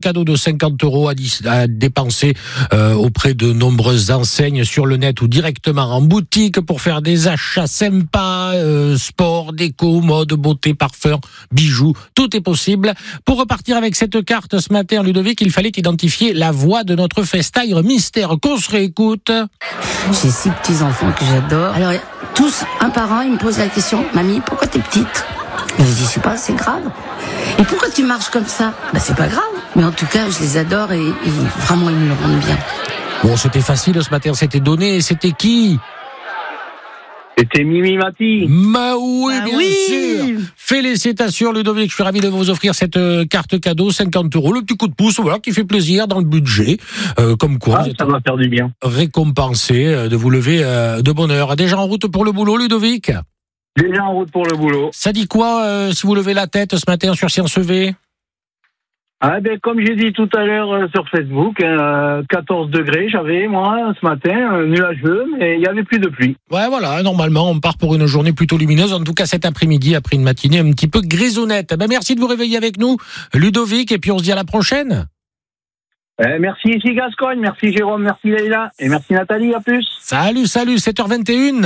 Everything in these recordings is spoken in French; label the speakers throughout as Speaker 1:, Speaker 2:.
Speaker 1: cadeau de 50 € à dépenser auprès de nombreuses enseignes sur le net ou directement en boutique pour faire des achats sympas, sport, déco, mode, beauté, parfum, bijoux, tout est possible. Pour repartir avec cette carte ce matin, Ludovic, il fallait identifier la voix de notre FaceTime mystère qu'on se réécoute.
Speaker 2: J'ai 6 petits-enfants que j'adore. Alors, tous, un par un, ils me posent la question, mamie, pourquoi t'es petite? Je dis, je sais pas, c'est grave. Et pourquoi tu marches comme ça? C'est pas grave. Mais en tout cas, je les adore et vraiment, ils me le rendent bien.
Speaker 1: Bon, c'était facile ce matin, c'était donné. C'était qui?
Speaker 3: C'était Mimi Mati.
Speaker 1: Oui, bien sûr. Félicitations, Ludovic. Je suis ravi de vous offrir cette carte cadeau, 50 €. Le petit coup de pouce, voilà, qui fait plaisir dans le budget. Comme quoi,
Speaker 3: ça va faire du bien.
Speaker 1: Récompensé de vous lever de bonne heure. Déjà en route pour le boulot, Ludovic?
Speaker 3: Déjà en route pour le boulot.
Speaker 1: Ça dit quoi si vous levez la tête ce matin sur Science V?
Speaker 3: Comme j'ai dit tout à l'heure sur Facebook, 14 degrés j'avais, moi, ce matin, nuageux, mais il n'y avait plus de pluie.
Speaker 1: Ouais, voilà, normalement, on part pour une journée plutôt lumineuse. En tout cas, cet après-midi, après une matinée un petit peu grisonnette. Merci de vous réveiller avec nous, Ludovic, et puis on se dit à la prochaine.
Speaker 3: Merci ici Gascogne, merci Jérôme, merci Leïla, et merci Nathalie, à plus.
Speaker 1: Salut, 7h21.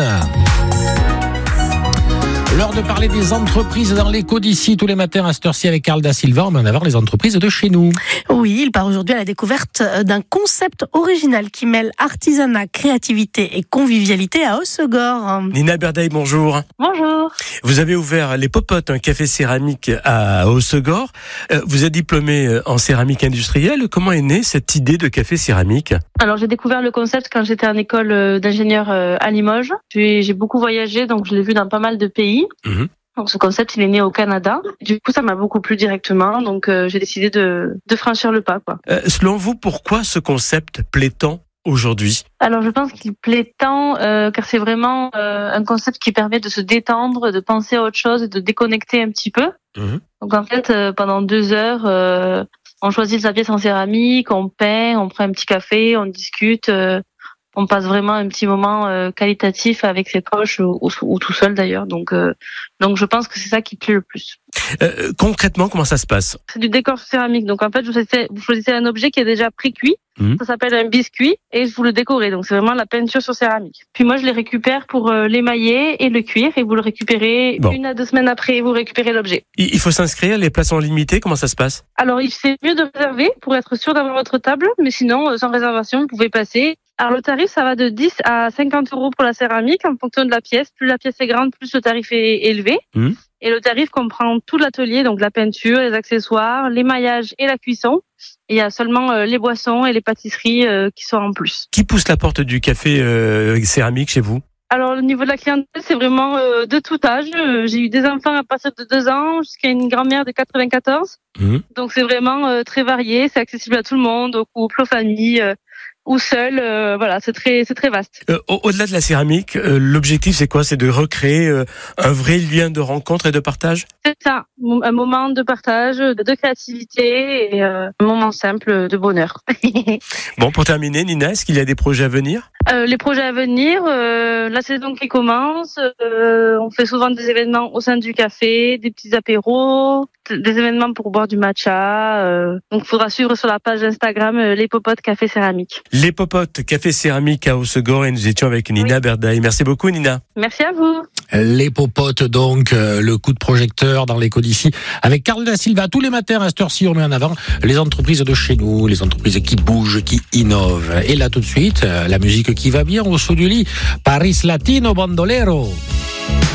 Speaker 1: L'heure de parler des entreprises dans l'écho d'ici tous les matins à cette heure-ci avec Carl Da Silva. On met en avant les entreprises de chez nous.
Speaker 4: Oui, il part aujourd'hui à la découverte d'un concept original qui mêle artisanat, créativité et convivialité à Hossegor.
Speaker 5: Nina Berdaï, bonjour.
Speaker 6: Bonjour.
Speaker 5: Vous avez ouvert Les Popotes, un café céramique à Hossegor. Vous êtes diplômé en céramique industrielle. Comment est née cette idée de café céramique?
Speaker 6: Alors, j'ai découvert le concept quand j'étais en école d'ingénieur à Limoges. J'ai beaucoup voyagé, donc je l'ai vu dans pas mal de pays. Donc ce concept, il est né au Canada. Du coup, ça m'a beaucoup plu directement. Donc j'ai décidé de franchir le pas, quoi.
Speaker 5: Selon vous, pourquoi ce concept plaît tant aujourd'hui?
Speaker 6: Alors je pense qu'il plaît tant car c'est vraiment un concept qui permet de se détendre, de penser à autre chose et de déconnecter un petit peu. Donc en fait, pendant 2 heures, on choisit sa pièce en céramique, on peint, on prend un petit café, on discute. On passe vraiment un petit moment qualitatif avec ses proches ou tout seul d'ailleurs. Donc je pense que c'est ça qui plaît le plus.
Speaker 5: Concrètement, comment ça se passe? C'est
Speaker 6: du décor céramique. Donc en fait, vous choisissez un objet qui est déjà pré-cuit. Ça s'appelle un biscuit et vous le décorez. Donc c'est vraiment la peinture sur céramique. Puis moi, je les récupère pour l'émailler et le cuire. Et vous le récupérez 1 à 2 semaines après. Vous récupérez l'objet.
Speaker 5: Il faut s'inscrire. Les places sont limitées. Comment ça se passe?
Speaker 6: Alors c'est mieux de réserver pour être sûr d'avoir votre table. Mais sinon, sans réservation, vous pouvez passer. Alors le tarif, ça va de 10 à 50 € pour la céramique en fonction de la pièce. Plus la pièce est grande, plus le tarif est élevé. Et le tarif comprend tout l'atelier, donc la peinture, les accessoires, l'émaillage et la cuisson. Et il y a seulement les boissons et les pâtisseries qui sont en plus.
Speaker 5: Qui pousse la porte du café céramique chez vous?
Speaker 6: Alors, au niveau de la clientèle, c'est vraiment de tout âge. J'ai eu des enfants à partir de 2 ans jusqu'à une grand-mère de 94. Donc, c'est vraiment très varié. C'est accessible à tout le monde, aux couples, aux familles. Ou seul, voilà, c'est très vaste.
Speaker 5: Au-delà de la céramique, l'objectif c'est quoi? C'est de recréer un vrai lien de rencontre et de partage?
Speaker 6: C'est ça, un moment de partage, de créativité et un moment simple de bonheur.
Speaker 5: Bon, pour terminer, Nina, est-ce qu'il y a des projets à venir?
Speaker 6: Les projets à venir, la saison qui commence, on fait souvent des événements au sein du café, des petits apéros, des événements pour boire du matcha. Donc, il faudra suivre sur la page Instagram Les Popotes Café Céramique.
Speaker 5: Les Popotes Café Céramique à Hossegor, et nous étions avec Nina Berdaï. Merci beaucoup, Nina.
Speaker 6: Merci à vous.
Speaker 1: Les Popotes, donc, le coup de projecteur dans l'écho d'ici avec Carl Da Silva. Tous les matins à cette heure-ci, on met en avant les entreprises de chez nous, les entreprises qui bougent, qui innovent. Et là, tout de suite, la musique qui va bien au saut du lit. Paris Latino Bandolero.